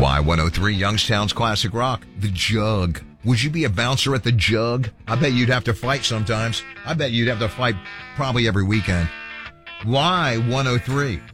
Y103 Youngstown's Classic Rock, The Jug. Would you be a bouncer at The Jug? I bet you'd have to fight sometimes. I bet you'd have to fight probably every weekend. Y103.